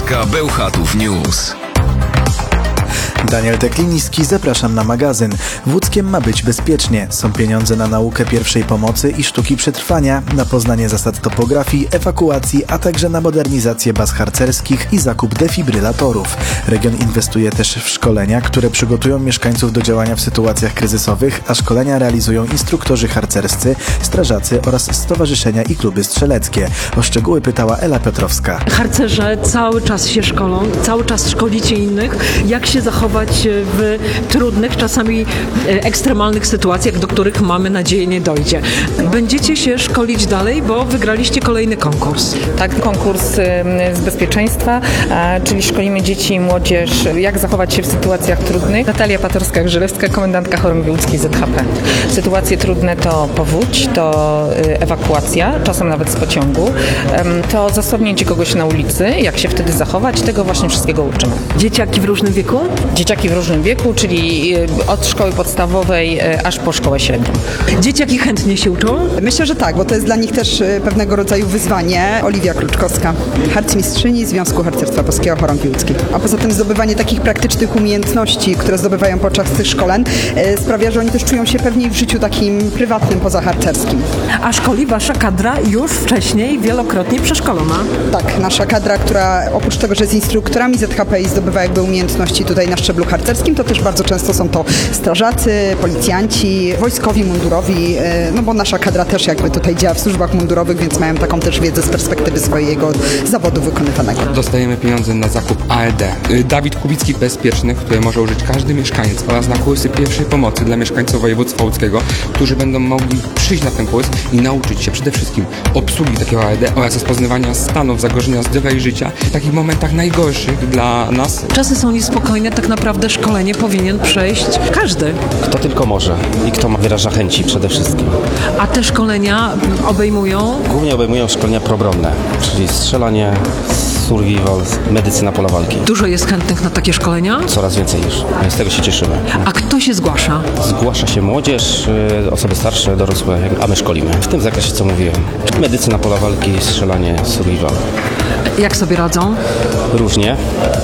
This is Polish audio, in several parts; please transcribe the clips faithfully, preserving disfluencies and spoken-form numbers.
Dawka Bełchatów News. Daniel Tekliński, zapraszam na magazyn. W Łódzkiem ma być bezpiecznie. Są pieniądze na naukę pierwszej pomocy i sztuki przetrwania, na poznanie zasad topografii, ewakuacji, a także na modernizację baz harcerskich i zakup defibrylatorów. Region inwestuje też w szkolenia, które przygotują mieszkańców do działania w sytuacjach kryzysowych, a szkolenia realizują instruktorzy harcerscy, strażacy oraz stowarzyszenia i kluby strzeleckie. O szczegóły pytała Ela Piotrowska. Harcerze cały czas się szkolą, cały czas szkolicie innych, jak się zachować w trudnych, czasami ekstremalnych sytuacjach, do których mamy nadzieję nie dojdzie. Będziecie się szkolić dalej, bo wygraliście kolejny konkurs. Tak, konkurs z bezpieczeństwa, czyli szkolimy dzieci i młodzież, jak zachować się w sytuacjach trudnych. Natalia Patorska-Grzelewska, komendantka Chorągwi Łódzkiej Z H P. Sytuacje trudne to powódź, to ewakuacja, czasem nawet z pociągu, to zasobnięcie kogoś na ulicy, jak się wtedy zachować, tego właśnie wszystkiego uczymy. Dzieciaki w różnym wieku? Dzieciaki w różnym wieku, czyli od szkoły podstawowej aż po szkołę średnią. Dzieciaki chętnie się uczą? Myślę, że tak, bo to jest dla nich też pewnego rodzaju wyzwanie. Oliwia Kluczkowska, harcmistrzyni Związku Harcerstwa Polskiego Chorągwi Łódzkiej. A poza tym zdobywanie takich praktycznych umiejętności, które zdobywają podczas tych szkoleń, sprawia, że oni też czują się pewniej w życiu takim prywatnym, pozaharcerskim. A szkoli wasza kadra już wcześniej wielokrotnie przeszkolona? Tak, nasza kadra, która oprócz tego, że jest instruktorami Z H P i zdobywa jakby umiejętności tutaj na szczeblu harcerskim, to też bardzo często są to strażacy, policjanci, wojskowi, mundurowi, no bo nasza kadra też jakby tutaj działa w służbach mundurowych, więc mają taką też wiedzę z perspektywy swojego zawodu wykonywanego. Dostajemy pieniądze na zakup A E D. Dawid Kubicki Bezpiecznych, które może użyć każdy mieszkaniec, oraz na kursy pierwszej pomocy dla mieszkańców województwa łódzkiego, którzy będą mogli przyjść na ten kurs i nauczyć się przede wszystkim obsługi takiego A E D oraz rozpoznawania stanów zagrożenia zdrowia i życia w takich momentach najgorszych dla nas. Czasy są niespokojne, tak naprawdę szkolenie powinien przejść każdy. Kto tylko może i kto ma wyraża chęci przede wszystkim. A te szkolenia obejmują? Głównie obejmują szkolenia probronne, czyli strzelanie, survival, medycyna pola walki. Dużo jest chętnych na takie szkolenia? Coraz więcej już. Z tego się cieszymy. A kto się zgłasza? Zgłasza się młodzież, osoby starsze, dorosłe, a my szkolimy. W tym zakresie, co mówiłem. Medycyna pola walki, strzelanie, survival. Jak sobie radzą? Różnie,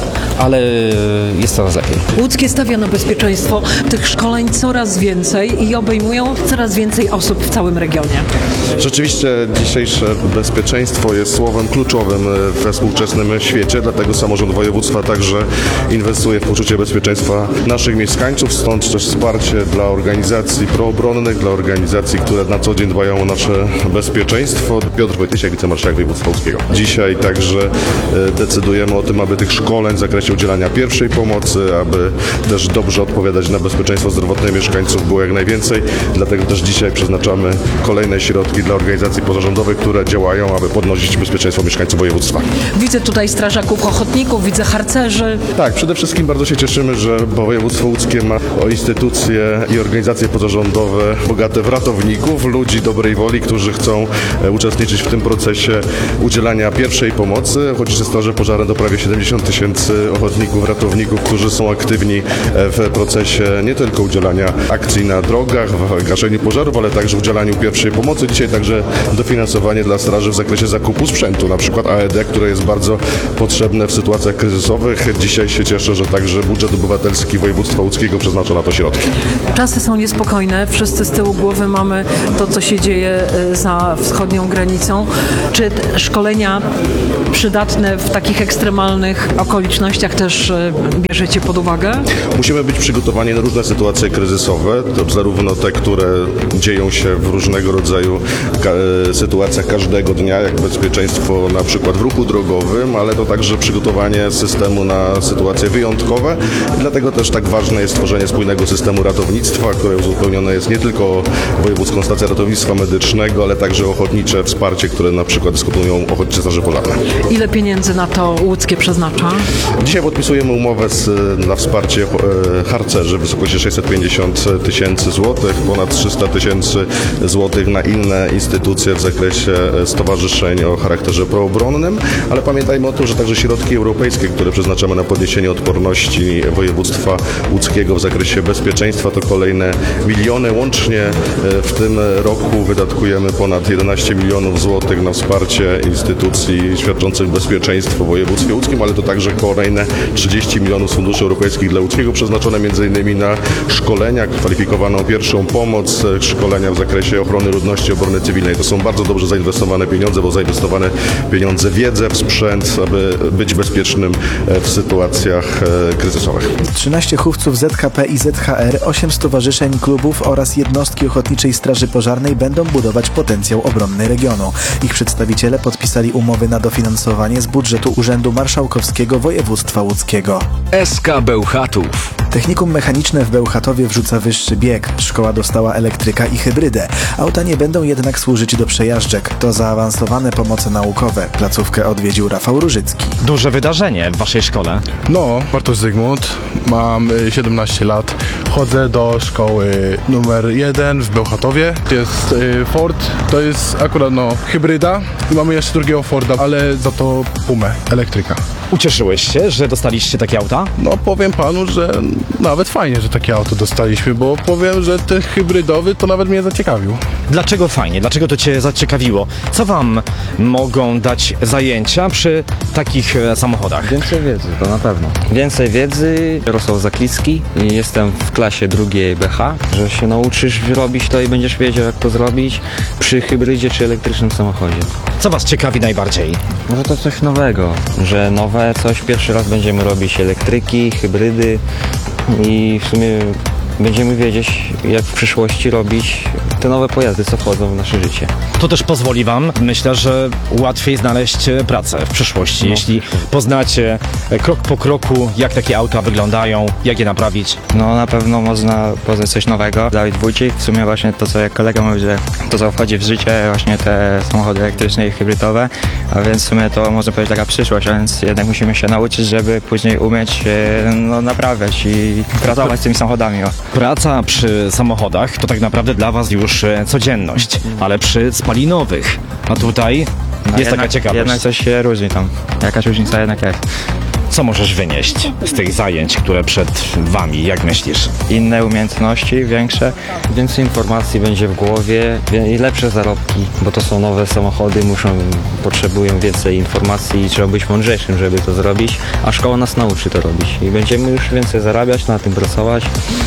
ale jest coraz lepiej. Łódzkie stawia na bezpieczeństwo. Tych szkoleń coraz więcej i obejmują coraz więcej osób w całym regionie. Rzeczywiście dzisiejsze bezpieczeństwo jest słowem kluczowym we współczesnym świecie, dlatego samorząd województwa także inwestuje w poczucie bezpieczeństwa naszych mieszkańców, stąd też wsparcie dla organizacji proobronnych, dla organizacji, które na co dzień dbają o nasze bezpieczeństwo. Piotr Wojtysiak, wicemarszałek województwa łódzkiego. Dzisiaj także decydujemy o tym, aby tych szkoleń w zakresie udzielania pierwszej pomocy, aby też dobrze odpowiadać na bezpieczeństwo zdrowotne mieszkańców było jak najwięcej. Dlatego też dzisiaj przeznaczamy kolejne środki dla organizacji pozarządowych, które działają, aby podnosić bezpieczeństwo mieszkańców województwa. Widzę tutaj strażaków ochotników, widzę harcerzy. Tak, przede wszystkim bardzo się cieszymy, że województwo łódzkie ma o instytucje i organizacje pozarządowe bogate w ratowników, ludzi dobrej woli, którzy chcą uczestniczyć w tym procesie udzielania pierwszej pomocy. Ochotnicze straże pożarne to prawie siedemdziesiąt tysięcy ochotników, ratowników, którzy są aktywni w procesie nie tylko udzielania akcji na drogach, w gaszeniu pożarów, ale także udzielaniu pierwszej pomocy. Dzisiaj także dofinansowanie dla straży w zakresie zakupu sprzętu, na przykład A E D, które jest bardzo potrzebne w sytuacjach kryzysowych. Dzisiaj się cieszę, że także budżet obywatelski województwa łódzkiego przeznacza na to środki. Czasy są niespokojne, wszyscy z tyłu głowy mamy to, co się dzieje za wschodnią granicą. Czy szkolenia przydatne w takich ekstremalnych okolicznościach też bierzecie pod uwagę? Musimy być przygotowani na różne sytuacje kryzysowe, to zarówno te, które dzieją się w różnego rodzaju ka- sytuacjach każdego dnia, jak bezpieczeństwo na przykład w ruchu drogowym, ale to także przygotowanie systemu na sytuacje wyjątkowe. Dlatego też tak ważne jest tworzenie spójnego systemu ratownictwa, które uzupełnione jest nie tylko wojewódzką stacją ratownictwa medycznego, ale także ochotnicze wsparcie, które na przykład dyskutują ochotnicze straże pożarne. Ile pieniędzy na to łódzkie przeznacza? Dzisiaj podpisujemy umowę z, na wsparcie e, harcerzy w wysokości sześćset pięćdziesiąt tysięcy złotych, ponad trzysta tysięcy złotych na inne instytucje w zakresie stowarzyszeń o charakterze proobronnym, ale pamiętajmy, Pamiętajmy o tym, że także środki europejskie, które przeznaczamy na podniesienie odporności województwa łódzkiego w zakresie bezpieczeństwa, to kolejne miliony. Łącznie w tym roku wydatkujemy ponad jedenaście milionów złotych na wsparcie instytucji świadczących bezpieczeństwo w województwie łódzkim, ale to także kolejne trzydzieści milionów z funduszy europejskich dla łódzkiego przeznaczone między innymi na szkolenia, kwalifikowaną pierwszą pomoc, szkolenia w zakresie ochrony ludności, obrony cywilnej. To są bardzo dobrze zainwestowane pieniądze, bo zainwestowane pieniądze w wiedzę, w sprzęt, aby być bezpiecznym w sytuacjach kryzysowych. trzynaście chówców Z H P i Z H R, osiem stowarzyszeń, klubów oraz jednostki Ochotniczej Straży Pożarnej będą budować potencjał obronny regionu. Ich przedstawiciele podpisali umowy na dofinansowanie z budżetu Urzędu Marszałkowskiego Województwa Łódzkiego. S K Bełchatów. Technikum mechaniczne w Bełchatowie wrzuca wyższy bieg. Szkoła dostała elektryka i hybrydę. Auta nie będą jednak służyć do przejażdżek. To zaawansowane pomoce naukowe. Placówkę odwiedził Rafał Różycki. Duże wydarzenie w waszej szkole. No, Bartosz Zygmunt, mam siedemnaście lat, chodzę do szkoły numer jeden w Bełchatowie. Jest y, Ford, to jest akurat no hybryda i mamy jeszcze drugiego Forda, ale za to Pumę, elektryka. Ucieszyłeś się, że dostaliście takie auta? No powiem panu, że nawet fajnie, że takie auto dostaliśmy, bo powiem, że ten hybrydowy to nawet mnie zaciekawił. Dlaczego fajnie? Dlaczego to cię zaciekawiło? Co wam mogą dać zajęcia przy takich e, samochodach? Więcej wiedzy, to na pewno. Więcej wiedzy. Jarosław Zaklicki. Jestem w klasie drugiej B H, że się nauczysz robić to i będziesz wiedział, jak to zrobić przy hybrydzie czy elektrycznym samochodzie. Co was ciekawi najbardziej? Może to coś nowego, że nowe coś, pierwszy raz będziemy robić elektryki, hybrydy i w sumie będziemy wiedzieć, jak w przyszłości robić te nowe pojazdy, co wchodzą w nasze życie. To też pozwoli wam, myślę, że łatwiej znaleźć pracę w przyszłości, No. jeśli poznacie krok po kroku, jak takie auta wyglądają, jak je naprawić. No na pewno można poznać coś nowego. Dawid Wójcik, w sumie właśnie to, co jak kolega mówił, że to, co wchodzi w życie, właśnie te samochody elektryczne i hybrydowe, a więc w sumie to można powiedzieć taka przyszłość, a więc jednak musimy się nauczyć, żeby później umieć e, no, naprawiać i pracować z tymi samochodami. O. Praca przy samochodach to tak naprawdę dla was już e, codzienność, ale przy spalinowych, a tutaj No, jest jednak, taka ciekawość. Jednak coś się różni tam. Jakaś różnica jednak jest. Co możesz wynieść z tych zajęć, które przed wami, jak myślisz? Inne umiejętności, większe. Więcej informacji będzie w głowie wie- i lepsze zarobki, bo to są nowe samochody, muszą, potrzebują więcej informacji i trzeba być mądrzejszym, żeby to zrobić, a szkoła nas nauczy to robić i będziemy już więcej zarabiać, na tym pracować,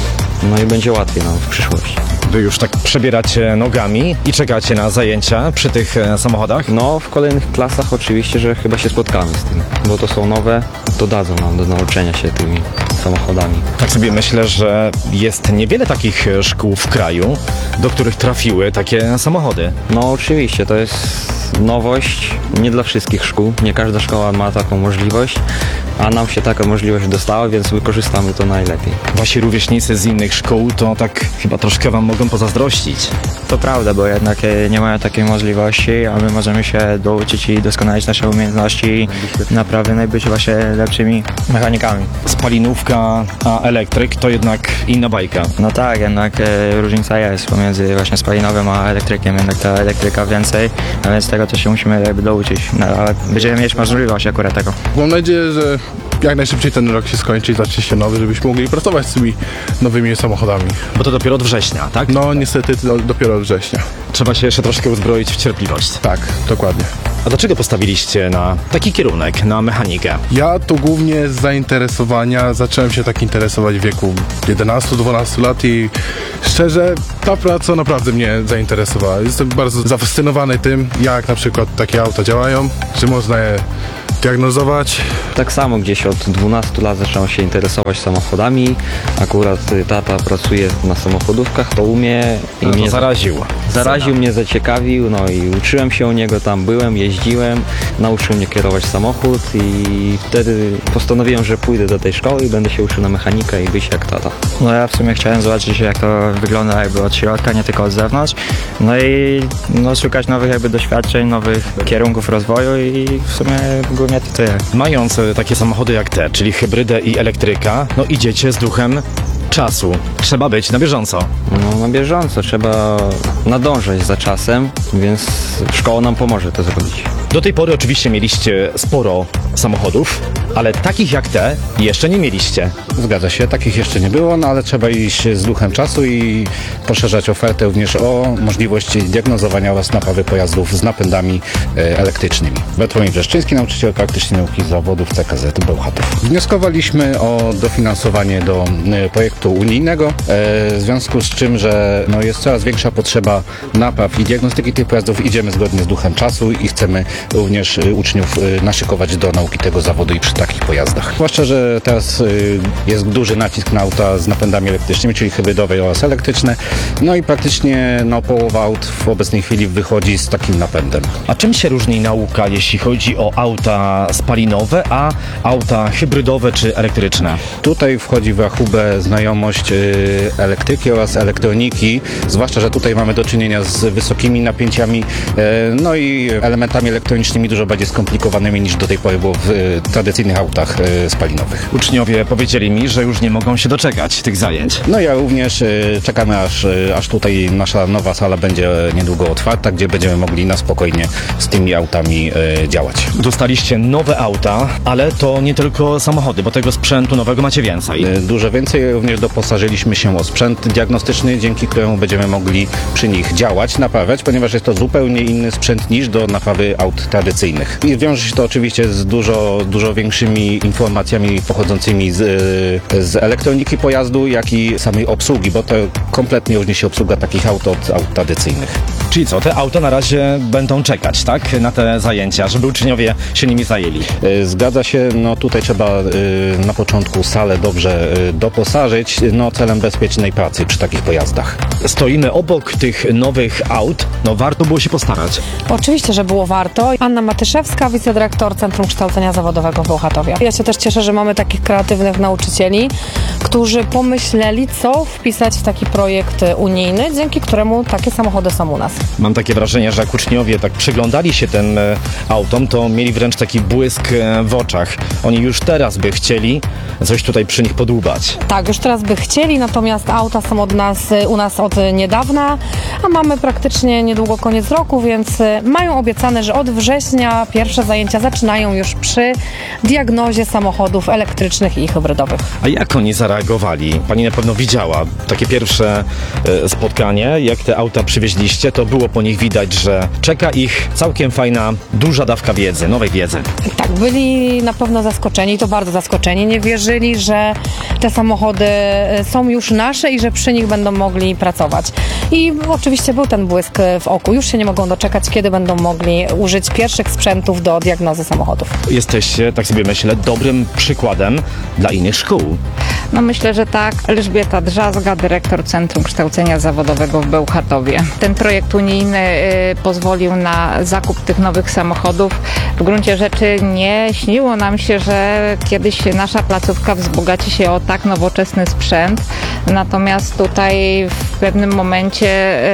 no i będzie łatwiej nam w przyszłości. Wy już tak przebieracie nogami i czekacie na zajęcia przy tych e, samochodach? No, w kolejnych klasach oczywiście, że chyba się spotkamy z tym, bo to są nowe, dodadzą nam do nauczenia się tymi samochodami. Tak sobie myślę, że jest niewiele takich szkół w kraju, do których trafiły takie samochody. No oczywiście, to jest nowość, nie dla wszystkich szkół, nie każda szkoła ma taką możliwość, a nam się taka możliwość dostała, więc wykorzystamy to najlepiej. Wasi rówieśnicy z innych szkół to tak chyba troszkę wam mogą pozazdrościć. To prawda, bo jednak e, nie mają takiej możliwości, a my możemy się douczyć i doskonalić nasze umiejętności i naprawdę być właśnie lepszymi mechanikami. Spalinówka a elektryk to jednak inna bajka. No tak, jednak e, różnica jest pomiędzy właśnie spalinowym a elektrykiem, jednak ta elektryka więcej, a więc tego też się musimy jakby douczyć, no, ale będziemy mieć możliwość akurat tego. Mam nadzieję, że jak najszybciej ten rok się skończy i zacznie się nowy, żebyśmy mogli pracować z tymi nowymi samochodami. Bo to dopiero od września, tak? No niestety to dopiero od września. Trzeba się jeszcze troszkę uzbroić w cierpliwość. Tak, dokładnie. A dlaczego postawiliście na taki kierunek, na mechanikę? Ja to głównie z zainteresowania zacząłem się tak interesować w wieku jedenastu dwunastu lat i szczerze ta praca naprawdę mnie zainteresowała. Jestem bardzo zafascynowany tym, jak na przykład takie auta działają, że można je diagnozować. Tak samo gdzieś od dwunastu lat zacząłem się interesować samochodami. Akurat y, tata pracuje na samochodówkach, to umie i No to mnie zaraził. zaraził, mnie zaciekawił, no i uczyłem się u niego, tam byłem, jeździłem, nauczył mnie kierować samochód i wtedy postanowiłem, że pójdę do tej szkoły i będę się uczył na mechanikę i być jak tata. No ja w sumie chciałem zobaczyć, jak to wygląda jakby od środka, nie tylko od zewnątrz. No i no, szukać nowych jakby doświadczeń, nowych kierunków rozwoju i w sumie głównie to tyle. Mając e, takie samochody jak te, czyli hybrydę i elektryka, no idziecie z duchem czasu. Trzeba być na bieżąco. No na bieżąco, trzeba nadążać za czasem, więc szkoła nam pomoże to zrobić. Do tej pory oczywiście mieliście sporo samochodów, ale takich jak te jeszcze nie mieliście. Zgadza się, takich jeszcze nie było, no ale trzeba iść z duchem czasu i poszerzać ofertę również o możliwość diagnozowania oraz naprawy pojazdów z napędami e, elektrycznymi. Bartłomiej Wrzeszczyński, nauczyciel praktycznej nauki zawodów C K Z Bełchatów. Wnioskowaliśmy o dofinansowanie do e, projektu unijnego, e, w związku z czym, że no, jest coraz większa potrzeba napraw i diagnostyki tych pojazdów. Idziemy zgodnie z duchem czasu i chcemy również e, uczniów e, naszykować do nauki tego zawodu i przy takich pojazdach. Zwłaszcza, że teraz e, jest duży nacisk na auta z napędami elektrycznymi, czyli hybrydowe oraz elektryczne. No i praktycznie no, połowa aut w obecnej chwili wychodzi z takim napędem. A czym się różni nauka, jeśli chodzi o auta spalinowe, a auta hybrydowe czy elektryczne? Tutaj wchodzi w rachubę znajomość y, elektryki oraz elektroniki, zwłaszcza, że tutaj mamy do czynienia z wysokimi napięciami, y, no i elementami elektronicznymi dużo bardziej skomplikowanymi niż do tej pory było w y, tradycyjnych autach y, spalinowych. Uczniowie powiedzieli mi, że już nie mogą się doczekać tych zajęć. No ja również y, czekamy, aż, y, aż tutaj nasza nowa sala będzie niedługo otwarta, gdzie będziemy mogli na spokojnie z tymi autami y, działać. Dostaliście nowe auta, ale to nie tylko samochody, bo tego sprzętu nowego macie więcej. Y, dużo więcej, również doposażyliśmy się o sprzęt diagnostyczny, dzięki któremu będziemy mogli przy nich działać, naprawiać, ponieważ jest to zupełnie inny sprzęt niż do naprawy aut tradycyjnych. I wiąże się to oczywiście z dużo, dużo większymi informacjami pochodzącymi z, z elektroniki pojazdu, jak i samej obsługi, bo to kompletnie różni się obsługa takich aut od aut tradycyjnych. Czyli co, te auta na razie będą czekać, tak? Na te zajęcia, żeby uczniowie się nimi zajęli. Zgadza się, no tutaj trzeba na początku salę dobrze doposażyć, no celem bezpiecznej pracy przy takich pojazdach. Stoimy obok tych nowych aut, no warto było się postarać. Oczywiście, że było warto. Anna Matyszewska, wicedyrektor Centrum Kształcenia Zawodowego w Bełchatowie. Ja się też cieszę, że mamy takich kreatywnych nauczycieli, którzy pomyśleli, co wpisać w taki projekt unijny, dzięki któremu takie samochody są u nas. Mam takie wrażenie, że jak uczniowie tak przyglądali się tym autom, to mieli wręcz taki błysk w oczach. Oni już teraz by chcieli coś tutaj przy nich podłubać. Tak, już teraz by chcieli, natomiast auta są od nas, u nas od niedawna, a mamy praktycznie niedługo koniec roku, więc mają obiecane, że od września pierwsze zajęcia zaczynają już przy diagnozie samochodów elektrycznych i hybrydowych. A jak oni zareagowali? Pani na pewno widziała takie pierwsze spotkanie, jak te auta przywieźliście, to było po nich widać, że czeka ich całkiem fajna, duża dawka wiedzy, nowej wiedzy. Tak, byli na pewno zaskoczeni, to bardzo zaskoczeni. Nie wierzyli, że te samochody są już nasze i że przy nich będą mogli pracować. I oczywiście był ten błysk w oku. Już się nie mogą doczekać, kiedy będą mogli użyć pierwszych sprzętów do diagnozy samochodów. Jesteście, tak sobie myślę, dobrym przykładem dla innych szkół. No myślę, że tak. Elżbieta Drzazga, dyrektor Centrum Kształcenia Zawodowego w Bełchatowie. Ten projekt unijny y, pozwolił na zakup tych nowych samochodów. W gruncie rzeczy nie śniło nam się, że kiedyś nasza placówka wzbogaci się o tak nowoczesny sprzęt. Natomiast tutaj w pewnym momencie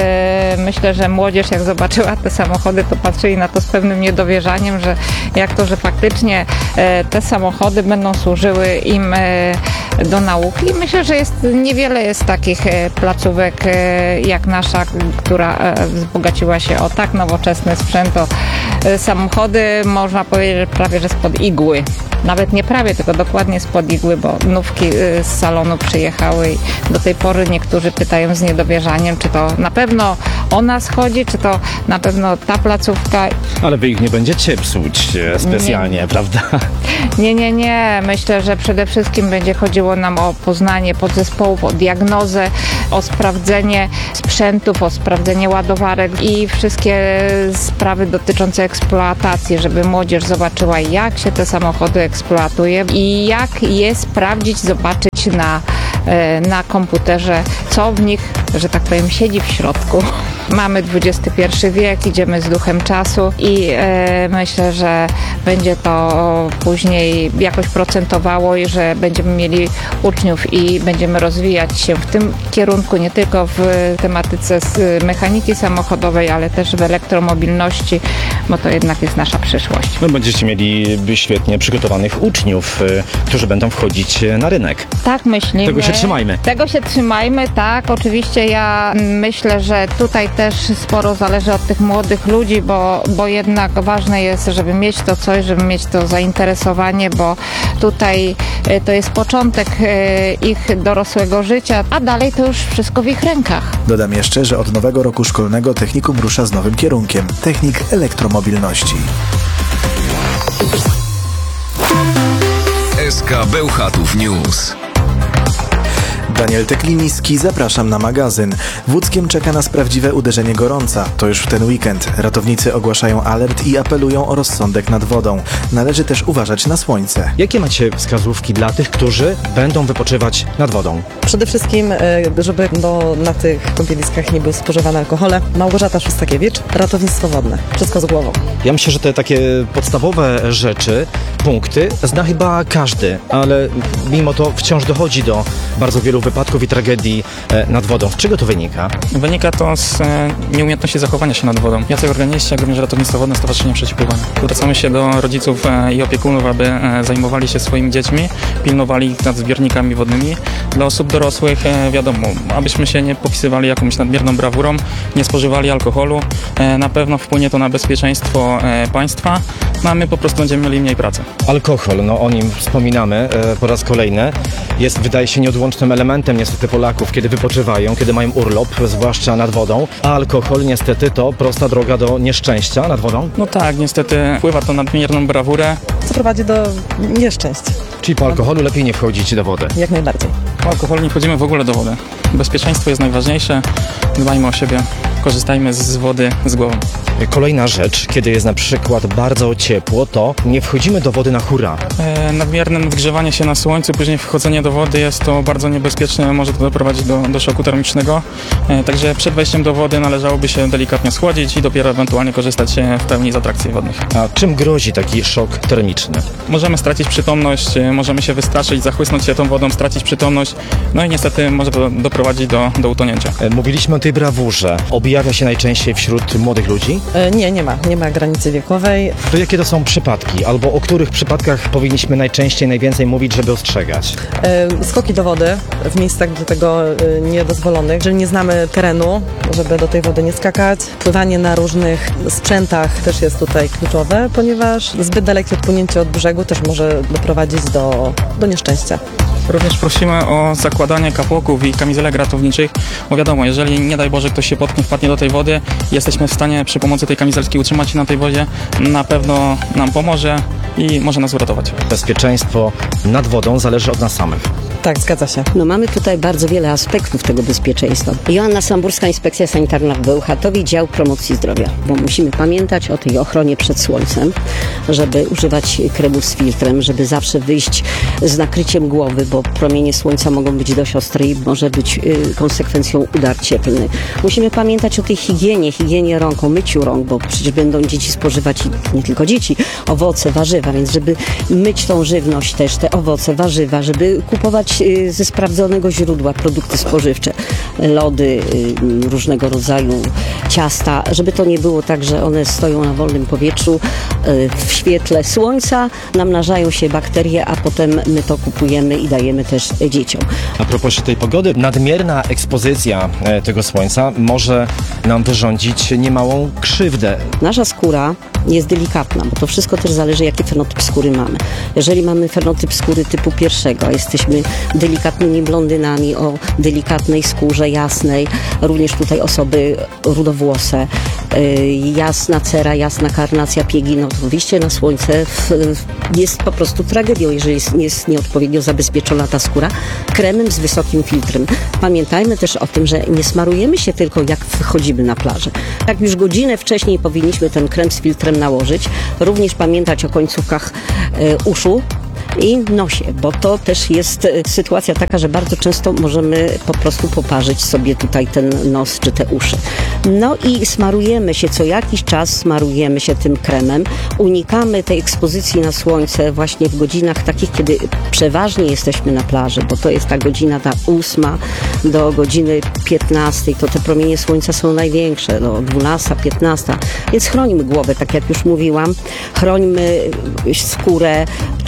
y, myślę, że młodzież jak zobaczyła te samochody, to patrzyli na to z pewnym niedowierzaniem, że jak to, że faktycznie y, te samochody będą służyły im y, do nauki. I myślę, że jest niewiele jest takich placówek jak nasza, która wzbogaciła się o tak nowoczesny sprzęt, o samochody, można powiedzieć, że prawie że spod igły. Nawet nie prawie, tylko dokładnie spod igły, bo nówki z salonu przyjechały i do tej pory niektórzy pytają z niedowierzaniem, czy to na pewno o nas chodzi, czy to na pewno ta placówka. Ale wy ich nie będziecie psuć specjalnie, nie. Prawda? Nie, nie, nie. Myślę, że przede wszystkim będzie chodziło nam o poznanie podzespołów, o diagnozę, o sprawdzenie sprzętów, o sprawdzenie ładowarek i wszystkie sprawy dotyczące eksploatacji, żeby młodzież zobaczyła, jak się te samochody eksploatuje i jak je sprawdzić, zobaczyć na, na komputerze, co w nich, że tak powiem, siedzi w środku. Mamy dwudziesty pierwszy wiek, idziemy z duchem czasu i e, myślę, że będzie to później jakoś procentowało i że będziemy mieli uczniów i będziemy rozwijać się w tym kierunku, nie tylko w tematyce z mechaniki samochodowej, ale też w elektromobilności, bo to jednak jest nasza przyszłość. No, będziecie mieli świetnie przygotowanych uczniów, którzy będą wchodzić na rynek. Tak myślimy. Tego się trzymajmy. Tego się trzymajmy, tak. Oczywiście ja myślę, że tutaj też sporo zależy od tych młodych ludzi, bo, bo jednak ważne jest, żeby mieć to coś, żeby mieć to zainteresowanie, bo tutaj to jest początek ich dorosłego życia, a dalej to już wszystko w ich rękach. Dodam jeszcze, że od nowego roku szkolnego technikum rusza z nowym kierunkiem – technik elektromobilności. S K Bełchatów News. Daniel Tekliniski, zapraszam na magazyn. W Łódzkiem czeka nas prawdziwe uderzenie gorąca. To już w ten weekend. Ratownicy ogłaszają alert i apelują o rozsądek nad wodą. Należy też uważać na słońce. Jakie macie wskazówki dla tych, którzy będą wypoczywać nad wodą? Przede wszystkim, żeby no, na tych kąpieliskach nie były spożywane alkohole. Małgorzata Szustakiewicz, ratownictwo wodne. Wszystko z głową. Ja myślę, że te takie podstawowe rzeczy, punkty zna chyba każdy, ale mimo to wciąż dochodzi do bardzo wielu wypadków i tragedii nad wodą. Z czego to wynika? Wynika to z nieumiejętności zachowania się nad wodą. Jacek Organiści, jak również Ratownictwo Wodne, Stowarzyszenie Przeciwpływania. Zwracamy się do rodziców i opiekunów, aby zajmowali się swoimi dziećmi, pilnowali ich nad zbiornikami wodnymi. Dla osób dorosłych wiadomo, abyśmy się nie popisywali jakąś nadmierną brawurą, nie spożywali alkoholu. Na pewno wpłynie to na bezpieczeństwo państwa, no a my po prostu będziemy mieli mniej pracy. Alkohol, no o nim wspominamy po raz kolejny, jest wydaje się nieodłącznym elementem niestety Polaków, kiedy wypoczywają, kiedy mają urlop, zwłaszcza nad wodą, a alkohol niestety to prosta droga do nieszczęścia nad wodą? No tak, niestety wpływa to na nadmierną brawurę. Co prowadzi do nieszczęść. Czyli po alkoholu lepiej nie wchodzić do wody? Jak najbardziej. Po alkoholu nie wchodzimy w ogóle do wody. Bezpieczeństwo jest najważniejsze, dbajmy o siebie, korzystajmy z wody z głową. Kolejna rzecz, kiedy jest na przykład bardzo ciepło, to nie wchodzimy do wody na hura. E, nadmierne wygrzewanie się na słońcu, później wchodzenie do wody jest to bardzo niebezpieczne, może to doprowadzić do, do szoku termicznego. E, także przed wejściem do wody należałoby się delikatnie schłodzić i dopiero ewentualnie korzystać w pełni z atrakcji wodnych. A czym grozi taki szok termiczny? Możemy stracić przytomność, możemy się wystraszyć, zachłysnąć się tą wodą, stracić przytomność, no i niestety może to doprowadzić do, do utonięcia. Mówiliśmy o tej brawurze. Objawia się najczęściej wśród młodych ludzi? Nie, nie ma. Nie ma granicy wiekowej. To jakie to są przypadki? Albo o których przypadkach powinniśmy najczęściej, najwięcej mówić, żeby ostrzegać? Skoki do wody w miejscach do tego niedozwolonych. Jeżeli nie znamy terenu, żeby do tej wody nie skakać. Pływanie na różnych sprzętach też jest tutaj kluczowe, ponieważ zbyt dalekie odpłynięcie od brzegu też może doprowadzić do, do nieszczęścia. Również prosimy o zakładanie kapłoków i kamizelek ratowniczych, bo wiadomo, jeżeli nie daj Boże ktoś się potknie, wpadnie do tej wody, jesteśmy w stanie przy pomocy tej kamizelki utrzymać się na tej wodzie, na pewno nam pomoże i może nas uratować. Bezpieczeństwo nad wodą zależy od nas samych. Tak, zgadza się. No mamy tutaj bardzo wiele aspektów tego bezpieczeństwa. Joanna Samburska, Inspekcja Sanitarna w Bełchatowie, Dział Promocji Zdrowia, bo musimy pamiętać o tej ochronie przed słońcem, żeby używać kremów z filtrem, żeby zawsze wyjść z nakryciem głowy, bo promienie słońca mogą być dość ostre i może być y, konsekwencją udar cieplny. Musimy pamiętać o tej higienie, higienie rąk, o myciu rąk, bo przecież będą dzieci spożywać, nie tylko dzieci, owoce, warzywa, więc żeby myć tą żywność też, te owoce, warzywa, żeby kupować ze sprawdzonego źródła produkty spożywcze, lody różnego rodzaju, ciasta, żeby to nie było tak, że one stoją na wolnym powietrzu, w świetle słońca, namnażają się bakterie, a potem my to kupujemy i dajemy też dzieciom. A propos tej pogody, nadmierna ekspozycja tego słońca może nam wyrządzić niemałą krzywdę. Nasza skóra jest delikatna, bo to wszystko też zależy, jaki fenotyp skóry mamy. Jeżeli mamy fenotyp skóry typu pierwszego, a jesteśmy delikatnymi blondynami o delikatnej skórze, jasnej, również tutaj osoby rudowłose, yy, jasna cera, jasna karnacja piegi, no to wyjście na słońce w, jest po prostu tragedią, jeżeli jest, jest nieodpowiednio zabezpieczona ta skóra kremem z wysokim filtrem. Pamiętajmy też o tym, że nie smarujemy się tylko jak wychodzimy na plażę. Tak już godzinę wcześniej powinniśmy ten krem z filtrem nałożyć, również pamiętać o końcówkach yy, uszu i nosie, bo to też jest sytuacja taka, że bardzo często możemy po prostu poparzyć sobie tutaj ten nos czy te uszy. No i smarujemy się co jakiś czas, smarujemy się tym kremem, unikamy tej ekspozycji na słońce właśnie w godzinach takich, kiedy przeważnie jesteśmy na plaży, bo to jest ta godzina ta ósma do godziny piętnastej, to te promienie słońca są największe, do dwunasta, piętnasta, więc chrońmy głowę, tak jak już mówiłam, chrońmy skórę, czy podparamy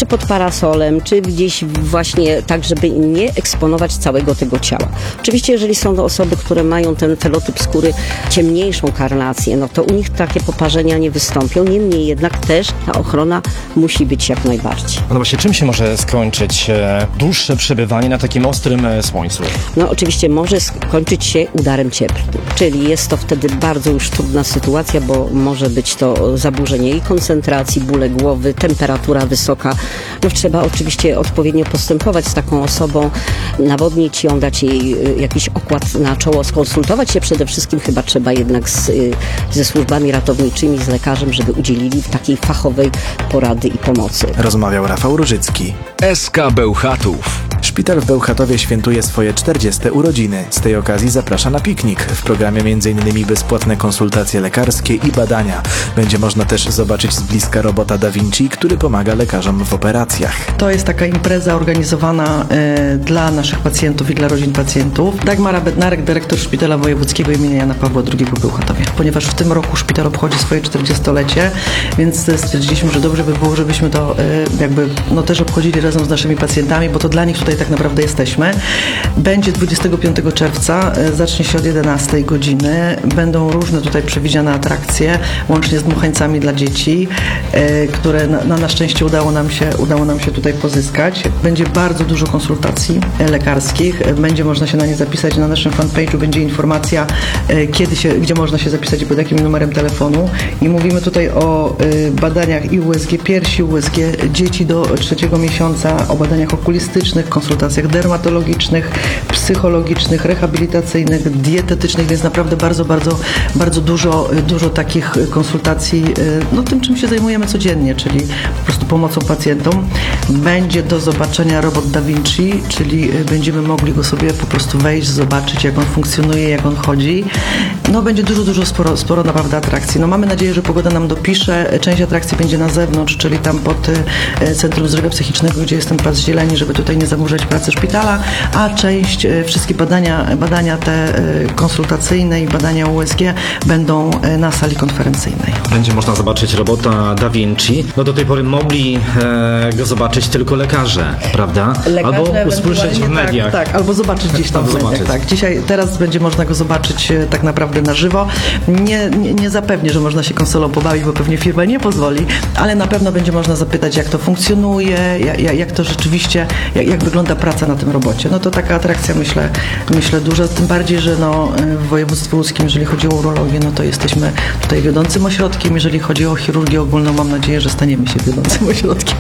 parasolem, czy gdzieś właśnie tak, żeby nie eksponować całego tego ciała. Oczywiście, jeżeli są to osoby, które mają ten fenotyp skóry ciemniejszą karnację, no to u nich takie poparzenia nie wystąpią. Niemniej jednak też ta ochrona musi być jak najbardziej. No właśnie, czym się może skończyć e, dłuższe przebywanie na takim ostrym e, słońcu? No oczywiście może skończyć się udarem cieplnym, czyli jest to wtedy bardzo już trudna sytuacja, bo może być to zaburzenie i koncentracji, bóle głowy, temperatura wysoka. No trzeba oczywiście odpowiednio postępować z taką osobą, nawodnić ją, dać jej jakiś okład na czoło, skonsultować się przede wszystkim chyba trzeba jednak z, ze służbami ratowniczymi, z lekarzem, żeby udzielili takiej fachowej porady i pomocy. Rozmawiał Rafał Różycki. S K Bełchatów. Szpital w Bełchatowie świętuje swoje czterdzieste urodziny. Z tej okazji zaprasza na piknik. W programie między innymi bezpłatne konsultacje lekarskie i badania. Będzie można też zobaczyć z bliska robota Da Vinci, który pomaga lekarzom w operacjach. To jest taka impreza organizowana e, dla naszych pacjentów i dla rodzin pacjentów. Dagmara Bednarek, dyrektor Szpitala Wojewódzkiego imienia Jana Pawła drugiego w Bełchatowie. Ponieważ w tym roku szpital obchodzi swoje czterdziestolecie, więc stwierdziliśmy, że dobrze by było, żebyśmy to e, jakby no też obchodzili razem z naszymi pacjentami, bo to dla nich tutaj tak naprawdę jesteśmy. Będzie dwudziestego piątego czerwca, e, zacznie się od jedenastej godziny. Będą różne tutaj przewidziane atrakcje, łącznie z dmuchańcami dla dzieci, e, które na, na, na szczęście udało nam się, udało nam się tutaj pozyskać. Będzie bardzo dużo konsultacji e, lekarskich. E, będzie można się na nie zapisać. Na naszym fanpage'u będzie informacja, e, kiedy się, gdzie można się zapisać i pod jakim numerem telefonu. I mówimy tutaj o e, badaniach i U S G piersi, U S G dzieci do trzeciego miesiąca, o badaniach okulistycznych, konsultacjach dermatologicznych, psychologicznych, rehabilitacyjnych, dietetycznych, więc naprawdę bardzo, bardzo, bardzo dużo, dużo takich konsultacji, no tym, czym się zajmujemy codziennie, czyli po prostu pomocą pacjentom. Będzie do zobaczenia robot Da Vinci, czyli będziemy mogli go sobie po prostu wejść, zobaczyć, jak on funkcjonuje, jak on chodzi. No będzie dużo, dużo, sporo, sporo naprawdę atrakcji. No mamy nadzieję, że pogoda nam dopisze. Część atrakcji będzie na zewnątrz, czyli tam pod Centrum Zdrowia Psychicznego, gdzie jest ten plac zieleni, żeby tutaj nie zaburzać pracy szpitala, a część, wszystkie badania, badania te konsultacyjne i badania U S G będą na sali konferencyjnej. Będzie można zobaczyć robota Da Vinci. No do tej pory mogli e, go zobaczyć tylko lekarze, prawda? Lekarze albo usłyszeć w mediach. Tak, tak, albo zobaczyć gdzieś tam w mediach. Tak. Dzisiaj, teraz będzie można go zobaczyć e, tak naprawdę na żywo. Nie, nie, nie zapewnię, że można się konsolą pobawić, bo pewnie firma nie pozwoli, ale na pewno będzie można zapytać, jak to funkcjonuje, jak, jak to rzeczywiście, jak, jak wygląda praca na tym robocie. No to taka atrakcja, myślę, myślę duża, tym bardziej, że no, w województwie łódzkim, jeżeli chodzi o urologię, no to jesteśmy tutaj wiodącym ośrodkiem. Jeżeli chodzi o chirurgię ogólną, mam nadzieję, że staniemy się wiodącym ośrodkiem.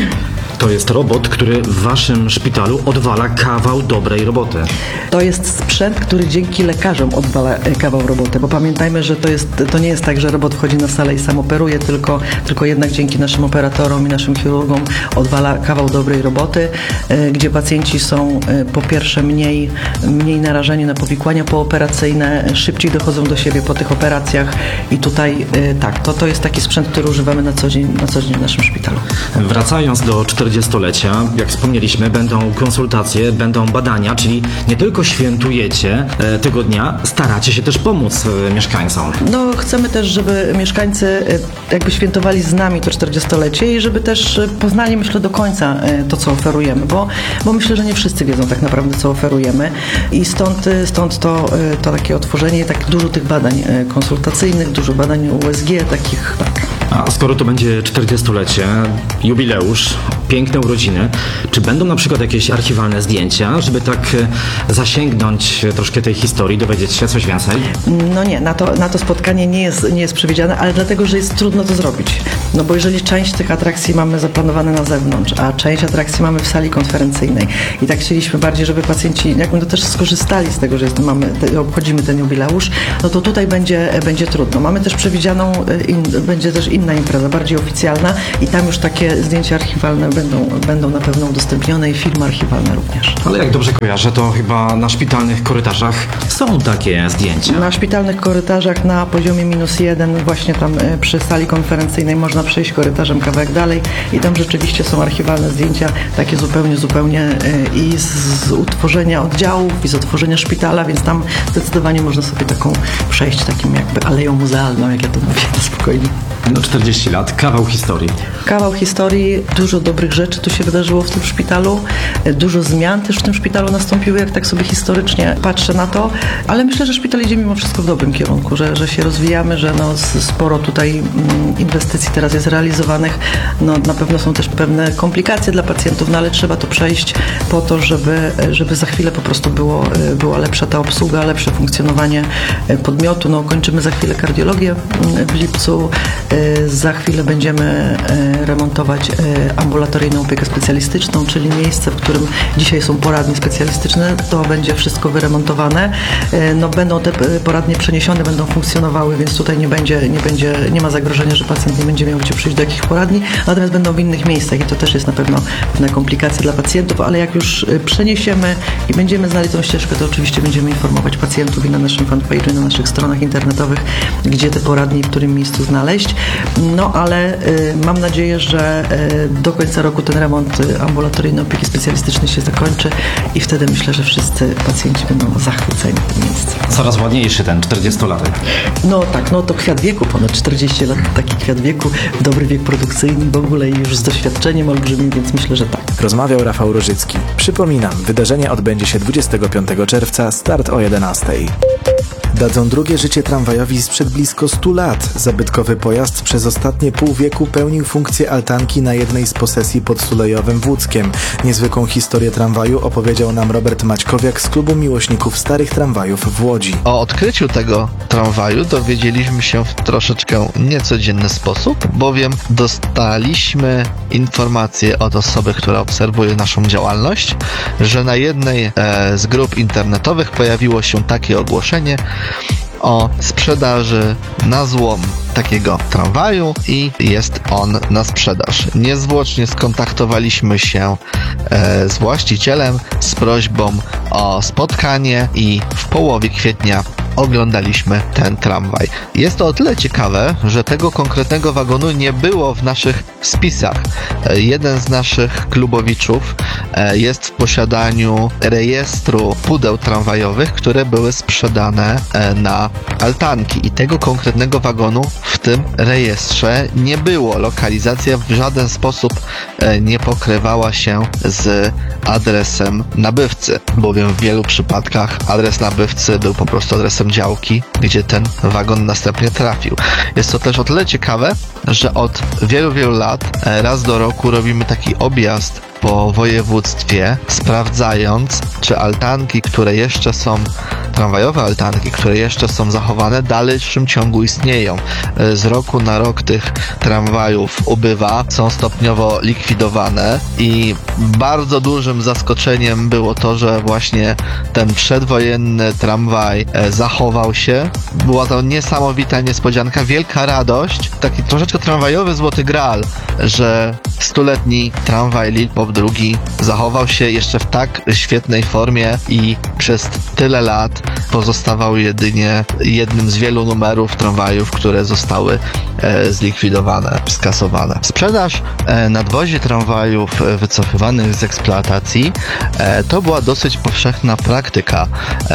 To jest robot, który w waszym szpitalu odwala kawał dobrej roboty. To jest sprzęt, który dzięki lekarzom odwala kawał roboty, bo pamiętajmy, że to, jest, to nie jest tak, że robot wchodzi na salę i sam operuje, tylko, tylko jednak dzięki naszym operatorom i naszym chirurgom odwala kawał dobrej roboty, gdzie pacjenci są po pierwsze mniej, mniej narażeni na powikłania pooperacyjne, szybciej dochodzą do siebie po tych operacjach i tutaj tak, to, to jest taki sprzęt, który używamy na co dzień, na co dzień w naszym szpitalu. Wracając do czterdziestolecia, jak wspomnieliśmy, będą konsultacje, będą badania, czyli nie tylko świętujecie e, tego dnia, staracie się też pomóc e, mieszkańcom. No, chcemy też, żeby mieszkańcy e, jakby świętowali z nami to czterdziestolecie i żeby też poznali, myślę, do końca e, to, co oferujemy, bo, bo myślę, że nie wszyscy wiedzą tak naprawdę, co oferujemy i stąd, stąd to, e, to takie otworzenie i tak dużo tych badań e, konsultacyjnych, dużo badań U S G, takich, tak. A skoro to będzie czterdziestolecie, jubileusz, piękne urodziny, czy będą na przykład jakieś archiwalne zdjęcia, żeby tak zasięgnąć troszkę tej historii, dowiedzieć się coś więcej? No nie, na to, na to spotkanie nie jest, nie jest przewidziane, ale dlatego, że jest trudno to zrobić. No bo jeżeli część tych atrakcji mamy zaplanowane na zewnątrz, a część atrakcji mamy w sali konferencyjnej i tak chcieliśmy bardziej, żeby pacjenci jakby to też skorzystali z tego, że jest, mamy, te, obchodzimy ten jubileusz, no to tutaj będzie, będzie trudno. Mamy też przewidzianą, in, będzie też inna impreza, bardziej oficjalna i tam już takie zdjęcia archiwalne będą, będą na pewno udostępnione i filmy archiwalne również. Ale jak dobrze kojarzę, to chyba na szpitalnych korytarzach są takie zdjęcia. Na szpitalnych korytarzach na poziomie minus jeden, właśnie tam przy sali konferencyjnej można przejść korytarzem kawałek dalej i tam rzeczywiście są archiwalne zdjęcia, takie zupełnie, zupełnie i z utworzenia oddziałów, i z otworzenia szpitala, więc tam zdecydowanie można sobie taką przejść takim jakby aleją muzealną, jak ja to mówię, spokojnie. No czterdzieści lat, kawał historii. Kawał historii, dużo dobrych rzeczy tu się wydarzyło w tym szpitalu, dużo zmian też w tym szpitalu nastąpiły, jak tak sobie historycznie patrzę na to, ale myślę, że szpital idzie mimo wszystko w dobrym kierunku, że, że się rozwijamy, że no sporo tutaj inwestycji teraz jest realizowanych. No na pewno są też pewne komplikacje dla pacjentów, no ale trzeba to przejść po to, żeby, żeby za chwilę po prostu było, była lepsza ta obsługa, lepsze funkcjonowanie podmiotu. No kończymy za chwilę kardiologię w lipcu, za chwilę będziemy remontować ambulatoryjną opiekę specjalistyczną, czyli miejsce, w którym dzisiaj są poradnie specjalistyczne, to będzie wszystko wyremontowane. No będą te poradnie przeniesione, będą funkcjonowały, więc tutaj nie będzie, nie będzie, nie ma zagrożenia, że pacjent nie będzie miał gdzie przyjść do jakich poradni, natomiast będą w innych miejscach i to też jest na pewno pewna komplikacja dla pacjentów, ale jak już przeniesiemy i będziemy znali tą ścieżkę, to oczywiście będziemy informować pacjentów i na naszym fanpage'u, i na naszych stronach internetowych, gdzie te poradnie i w którym miejscu znaleźć. No ale y, mam nadzieję, że y, do końca roku ten remont ambulatoryjnej opieki specjalistycznej się zakończy i wtedy myślę, że wszyscy pacjenci będą zachwyceni tym miejscem. Coraz ładniejszy ten czterdziestolatek. No tak, no to kwiat wieku, ponad czterdzieści lat, taki kwiat wieku, dobry wiek produkcyjny w ogóle i już z doświadczeniem olbrzymim, więc myślę, że tak. Rozmawiał Rafał Różycki. Przypominam, wydarzenie odbędzie się dwudziestego piątego czerwca, start o jedenastej. Dadzą drugie życie tramwajowi sprzed blisko stu lat. Zabytkowy pojazd przez ostatnie pół wieku pełnił funkcję altanki na jednej z posesji pod Sulejowem w Łódzkiem. Niezwykłą historię tramwaju opowiedział nam Robert Maćkowiak z klubu miłośników starych tramwajów w Łodzi. O odkryciu tego tramwaju dowiedzieliśmy się w troszeczkę niecodzienny sposób, bowiem dostaliśmy informację od osoby, która obserwuje naszą działalność, że na jednej e, z grup internetowych pojawiło się takie ogłoszenie o sprzedaży na złom takiego tramwaju i jest on na sprzedaż. Niezwłocznie skontaktowaliśmy się e, z właścicielem z prośbą o spotkanie i w połowie kwietnia oglądaliśmy ten tramwaj. Jest to o tyle ciekawe, że tego konkretnego wagonu nie było w naszych spisach. E, jeden z naszych klubowiczów e, jest w posiadaniu rejestru pudeł tramwajowych, które były sprzedane e, na altanki i tego konkretnego wagonu w tym rejestrze nie było. Lokalizacja w żaden sposób e, nie pokrywała się z adresem nabywcy, bowiem w wielu przypadkach adres nabywcy był po prostu adresem działki, gdzie ten wagon następnie trafił. Jest to też o tyle ciekawe, że od wielu, wielu lat e, raz do roku robimy taki objazd po województwie, sprawdzając, czy altanki, które jeszcze są, tramwajowe altanki, które jeszcze są zachowane, w dalszym ciągu istnieją. Z roku na rok tych tramwajów ubywa, są stopniowo likwidowane i bardzo dużym zaskoczeniem było to, że właśnie ten przedwojenny tramwaj zachował się. Była to niesamowita niespodzianka, wielka radość, taki troszeczkę tramwajowy złoty graal, że stuletni tramwaj Lil-Pop drugi zachował się jeszcze w tak świetnej formie i przez tyle lat pozostawał jedynie jednym z wielu numerów tramwajów, które zostały e, zlikwidowane, skasowane. Sprzedaż e, nadwozi tramwajów e, wycofywanych z eksploatacji e, to była dosyć powszechna praktyka e,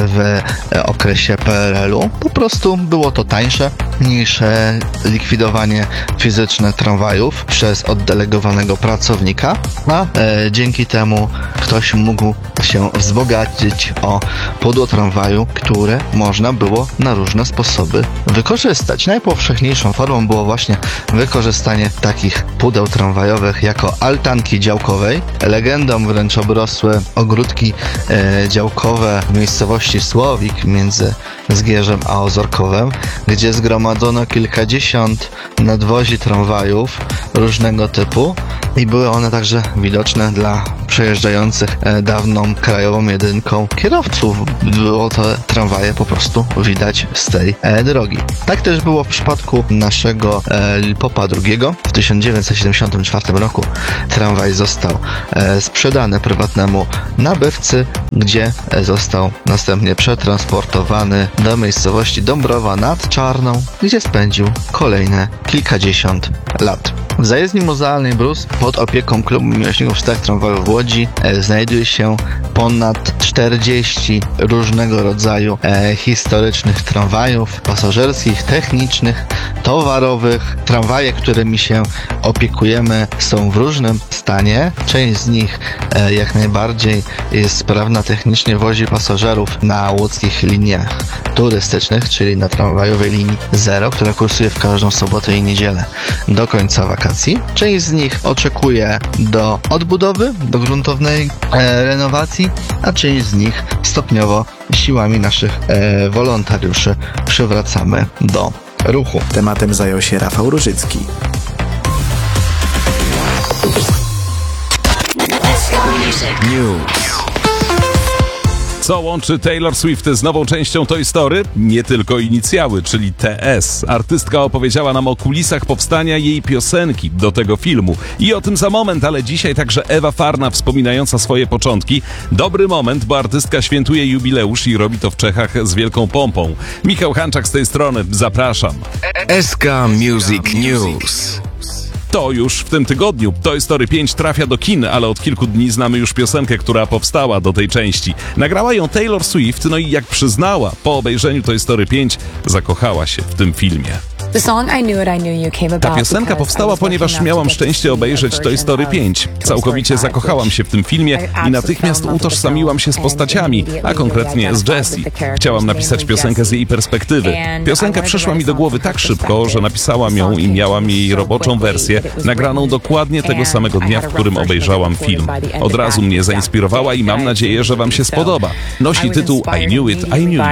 w e, okresie P R L-u. Po prostu było to tańsze niż e, likwidowanie fizyczne tramwajów przez oddelegowanego pracownika, a e, dzięki temu ktoś mógł się wzbogacić o pudło tramwaju, które można było na różne sposoby wykorzystać. Najpowszechniejszą formą było właśnie wykorzystanie takich pudeł tramwajowych jako altanki działkowej. Legendą wręcz obrosły ogródki e, działkowe w miejscowości Słowik między Zgierzem a Ozorkowem, gdzie zgromadzono kilkadziesiąt nadwozi tramwajów różnego typu i były one także widoczne dla przejeżdżających e, dawną krajową jedynką kierowców. Było to tramwaje po prostu widać z tej e, drogi. Tak też było w przypadku naszego e, Lil-Popa drugiego. W tysiąc dziewięćset siedemdziesiątym czwartym roku tramwaj został e, sprzedany prywatnemu nabywcy, gdzie e, został następnie przetransportowany do miejscowości Dąbrowa nad Czarną, gdzie spędził kolejne kilkadziesiąt lat. W zajezdni muzealnej Brus pod opieką Klubu Miłośników Czterech Tramwajów w Łodzi e, znajduje się ponad czterdzieści różnego rodzaju e, historycznych tramwajów pasażerskich, technicznych, towarowych. Tramwaje, którymi się opiekujemy, są w różnym stanie. Część z nich e, jak najbardziej jest sprawna technicznie, wozi pasażerów na łódzkich liniach turystycznych, czyli na tramwajowej linii zero, która kursuje w każdą sobotę i niedzielę do końca wakacji. Część z nich oczekuje do odbudowy, do gruntownej e, renowacji, a część z nich stopniowo siłami naszych e, wolontariuszy przywracamy do ruchu. Tematem zajął się Rafał Różycki. News. Co łączy Taylor Swift z nową częścią Toy Story? Nie tylko inicjały, czyli T S. Artystka opowiedziała nam o kulisach powstania jej piosenki do tego filmu. I o tym za moment, ale dzisiaj także Ewa Farna wspominająca swoje początki. Dobry moment, bo artystka świętuje jubileusz i robi to w Czechach z wielką pompą. Michał Hanczak z tej strony, zapraszam. S K Music News. To już w tym tygodniu. Toy Story pięć trafia do kin, ale od kilku dni znamy już piosenkę, która powstała do tej części. Nagrała ją Taylor Swift, no i jak przyznała, po obejrzeniu Toy Story pięć zakochała się w tym filmie. Ta piosenka powstała, ponieważ miałam szczęście obejrzeć Toy Story pięć. Całkowicie zakochałam się w tym filmie i natychmiast utożsamiłam się z postaciami, a konkretnie z Jessie. Chciałam napisać piosenkę z jej perspektywy. Piosenka przyszła mi do głowy tak szybko, że napisałam ją i miałam jej roboczą wersję, nagraną dokładnie tego samego dnia, w którym obejrzałam film. Od razu mnie zainspirowała i mam nadzieję, że wam się spodoba. Nosi tytuł I Knew It, I Knew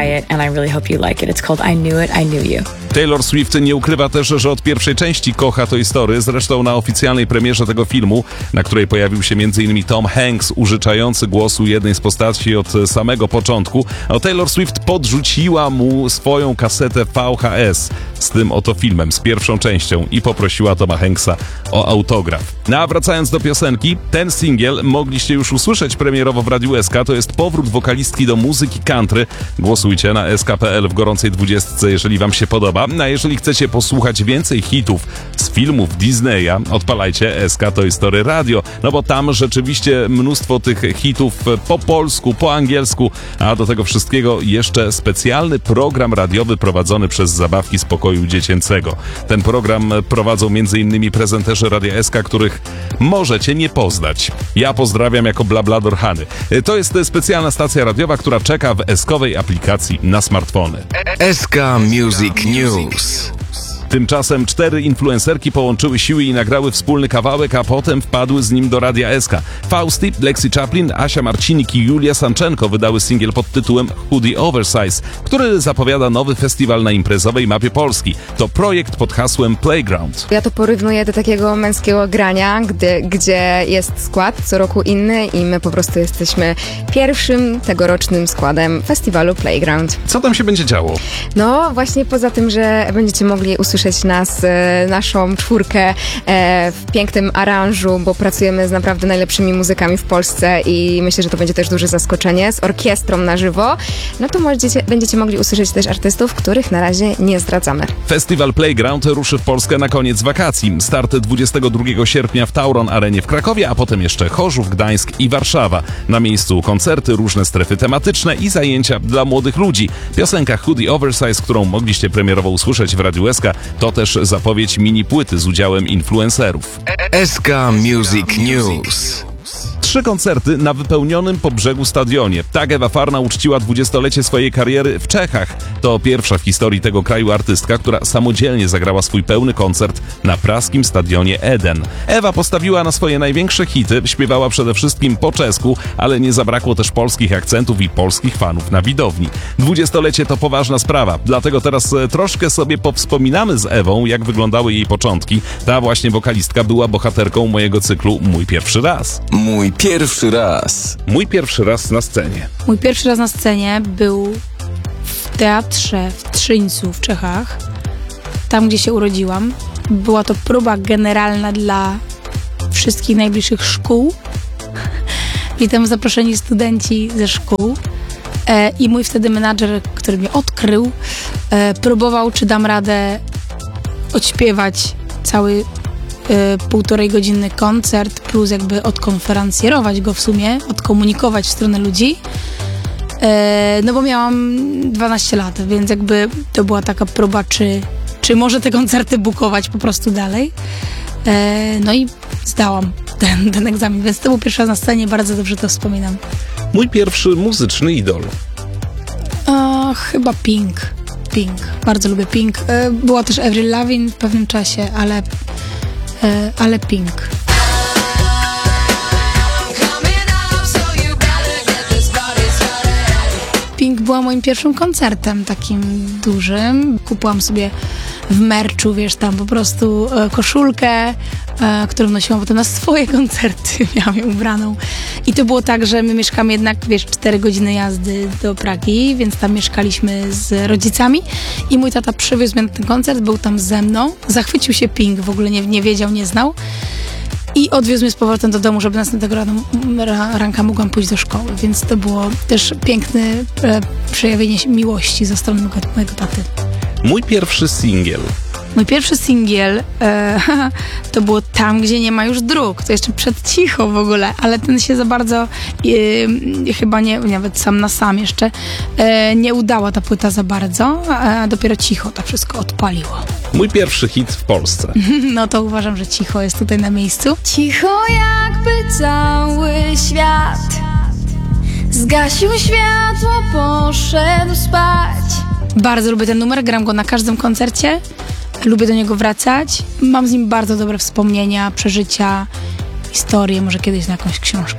You. Taylor Swift nie ukrywa też, że od pierwszej części kocha Toy Story. Zresztą na oficjalnej premierze tego filmu, na której pojawił się między innymi Tom Hanks, użyczający głosu jednej z postaci od samego początku, a Taylor Swift podrzuciła mu swoją kasetę V H S z tym oto filmem, z pierwszą częścią i poprosiła Toma Hanksa o autograf. No a wracając do piosenki, ten singiel mogliście już usłyszeć premierowo w Radiu S K. To jest powrót wokalistki do muzyki country. Głosujcie na S K kropka P L w gorącej dwudziestce, jeżeli wam się podoba. A jeżeli chcecie posłuchać więcej hitów z filmów Disneya, odpalajcie S K Toy Story Radio, no bo tam rzeczywiście mnóstwo tych hitów po polsku, po angielsku, a do tego wszystkiego jeszcze specjalny program radiowy prowadzony przez Zabawki z Pokoju Dziecięcego. Ten program prowadzą m.in. prezenterzy Radia S K, których możecie nie poznać. Ja pozdrawiam jako Blablador Hany. To jest specjalna stacja radiowa, która czeka w eskowej aplikacji na smartfony. S K Music News. Tymczasem cztery influencerki połączyły siły i nagrały wspólny kawałek, a potem wpadły z nim do Radia S K. Fausti, Lexi Chaplin, Asia Marcinik i Julia Sanczenko wydały singiel pod tytułem Hoodie Oversize, który zapowiada nowy festiwal na imprezowej mapie Polski. To projekt pod hasłem Playground. Ja to porównuję do takiego męskiego grania, gdy, gdzie jest skład co roku inny i my po prostu jesteśmy pierwszym tegorocznym składem festiwalu Playground. Co tam się będzie działo? No właśnie poza tym, że będziecie mogli usłyszeć nas, naszą czwórkę w pięknym aranżu, bo pracujemy z naprawdę najlepszymi muzykami w Polsce i myślę, że to będzie też duże zaskoczenie z orkiestrą na żywo. No to możecie, będziecie mogli usłyszeć też artystów, których na razie nie zdradzamy. Festiwal Playground ruszy w Polskę na koniec wakacji. Start dwudziestego drugiego sierpnia w Tauron Arenie w Krakowie, a potem jeszcze Chorzów, Gdańsk i Warszawa. Na miejscu koncerty, różne strefy tematyczne i zajęcia dla młodych ludzi. Piosenka Hoodie Oversize, którą mogliście premierowo usłyszeć w Radiu S K, to też zapowiedź mini płyty z udziałem influencerów. S K Music News. Trzy koncerty na wypełnionym po brzegu stadionie. Tak Ewa Farna uczciła dwudziestolecie swojej kariery w Czechach. To pierwsza w historii tego kraju artystka, która samodzielnie zagrała swój pełny koncert na praskim stadionie Eden. Ewa postawiła na swoje największe hity, śpiewała przede wszystkim po czesku, ale nie zabrakło też polskich akcentów i polskich fanów na widowni. Dwudziestolecie to poważna sprawa, dlatego teraz troszkę sobie powspominamy z Ewą, jak wyglądały jej początki. Ta właśnie wokalistka była bohaterką mojego cyklu Mój pierwszy raz. Mój pierwszy raz. Mój pierwszy raz na scenie. Mój pierwszy raz na scenie był w teatrze w Trzyńcu w Czechach, tam gdzie się urodziłam. Była to próba generalna dla wszystkich najbliższych szkół. Byli tam zaproszeni studenci ze szkół e, i mój wtedy menadżer, który mnie odkrył, e, próbował, czy dam radę odśpiewać cały y, półtorej godzinny koncert, plus jakby odkonferencjerować go w sumie, odkomunikować w stronę ludzi. E, no bo miałam dwanaście lat, więc jakby to była taka próba, czy, czy może te koncerty bukować po prostu dalej. E, no i zdałam ten, ten egzamin, więc to był pierwszy raz na scenie, bardzo dobrze to wspominam. Mój pierwszy muzyczny idol. O, chyba Pink. Pink. Bardzo lubię Pink. E, była też Avril Lavigne w pewnym czasie, ale, e, ale Pink. Pink była moim pierwszym koncertem takim dużym. Kupiłam sobie w merchu, wiesz, tam po prostu e, koszulkę, e, którą nosiłam potem na swoje koncerty, miałam ją ubraną. I to było tak, że my mieszkamy jednak, wiesz, cztery godziny jazdy do Pragi, więc tam mieszkaliśmy z rodzicami i mój tata przywiózł mnie na ten koncert, był tam ze mną, zachwycił się Pink, w ogóle nie, nie wiedział, nie znał. I odwiózł mnie z powrotem do domu, żeby następnego rano, ra, ranka mogłam pójść do szkoły, więc to było też piękne e, przejawienie miłości ze strony mojego, mojego taty. Mój pierwszy singiel. Mój pierwszy singiel e, to było Tam, gdzie nie ma już dróg. To jeszcze przed Cicho w ogóle, ale ten się za bardzo e, chyba nie, nawet sam na sam jeszcze e, nie udała ta płyta za bardzo, a dopiero Cicho to wszystko odpaliło. Mój pierwszy hit w Polsce. No to uważam, że Cicho jest tutaj na miejscu. Cicho jakby cały świat zgasił światło, poszedł spać. Bardzo lubię ten numer, gram go na każdym koncercie. Lubię do niego wracać. Mam z nim bardzo dobre wspomnienia, przeżycia, historie, może kiedyś na jakąś książkę.